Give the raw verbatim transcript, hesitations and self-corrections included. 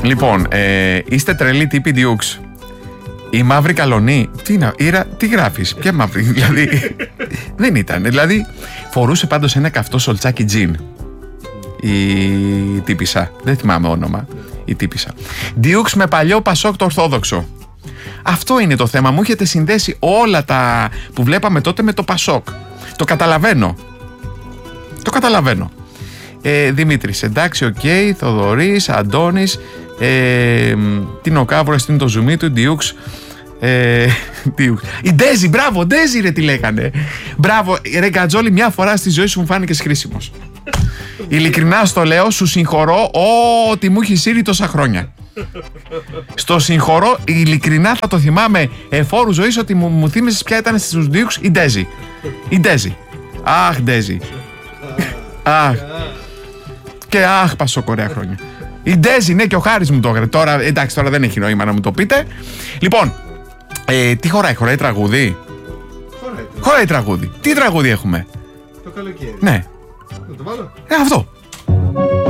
Λοιπόν, ε, είστε τρελοί τύποι Dukes. Η μαύρη καλονή. Τι, να, ήρα, τι γράφεις, ποια μαύρη, δηλαδή. Δεν ήταν. Δηλαδή, φορούσε πάντως ένα καυτό σολτσάκι τζιν. Η τύπισσα. Δεν θυμάμαι όνομα. Η τύπισσα. Dukes με παλιό Πασόκ το Ορθόδοξο. Αυτό είναι το θέμα. Μου έχετε συνδέσει όλα τα που βλέπαμε τότε με το Πασόκ. Το καταλαβαίνω. Το καταλαβαίνω. Ε, Δημήτρης, εντάξει, οκ. Okay, Θοδωρής, Αντώνης. Ε, την Οκάβουρας, την το ζουμί του, Dukes. Ε, η Ντέζι, μπράβο, Ντέζι ρε τι λέγανε. Μπράβο, ρε Γκατζόλη, μια φορά στη ζωή σου μου φάνηκες χρήσιμος. Ειλικρινά στο λέω, σου συγχωρώ ό,τι μου έχει σύρει τόσα χρόνια. Στο συγχωρώ, ειλικρινά θα το θυμάμαι εφόρου ζωής ότι μου, μου θύμισες ποια ήταν στους Dukes η Ντέζι. Η Ντέζι. Αχ, Ντέζι. Αχ. Και αχ, Πασόκ, ωραία χρόνια. Η Ντέζι, ναι, και ο Χάρης μου το έγραφε. Τώρα, εντάξει, τώρα δεν έχει νόημα να μου το πείτε. Λοιπόν, ε, τι χωράει, χωράει τραγούδι. Χωράει, χωράει τραγούδι. Τι τραγούδι έχουμε. Το καλοκαίρι. Ναι. Να το βάλω. Ε, αυτό.